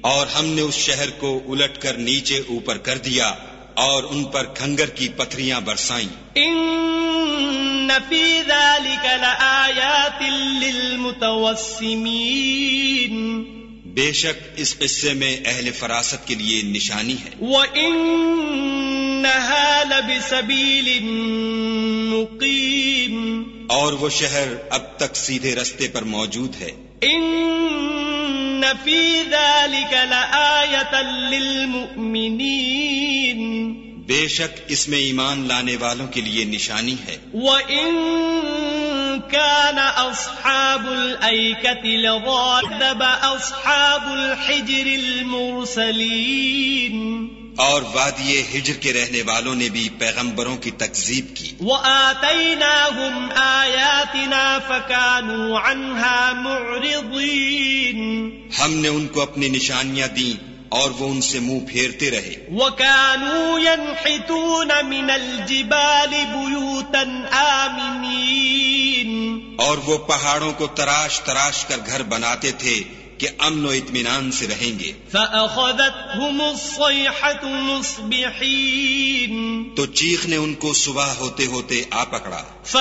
اور ہم نے اس شہر کو الٹ کر نیچے اوپر کر دیا اور ان پر کھنگر کی پتھریاں برسائیں. ان فی ذلک لآیات للمتوسمین، بے شک اس قصے میں اہل فراست کے لیے نشانی ہے. وَإِنَّهَا لَبِسَبِيلٍ مُقِيمٍ، اور وہ شہر اب تک سیدھے رستے پر موجود ہے. ان فی ذلک لآیۃ للمؤمنین، بے شک اس میں ایمان لانے والوں کے لیے نشانی ہے. وَإِن كَانَ أَصْحَابُ الْأَيْكَةِ لَظَالِمِينَ أَصْحَابُ الْحِجْرِ الْمُرْسَلِينَ، اور وادی ہجر کے رہنے والوں نے بھی پیغمبروں کی تکذیب کی. وَآتَيْنَاهُمْ آيَاتِنَا فَكَانُوا عَنْهَا مُعْرِضِينَ، ہم نے ان کو اپنی نشانیاں دیں اور وہ ان سے منہ پھیرتے رہے. وَكَانُوا يَنْحِتُونَ مِنَ الْجِبَالِ بُيُوتًا آمِنِينَ، اور وہ پہاڑوں کو تراش تراش کر گھر بناتے تھے کہ امن و اطمینان سے رہیں گے. فَأَخَذَتْهُمُ الصَّيْحَةُ مُصْبِحِينَ، تو چیخ نے ان کو صبح ہوتے ہوتے آ پکڑا.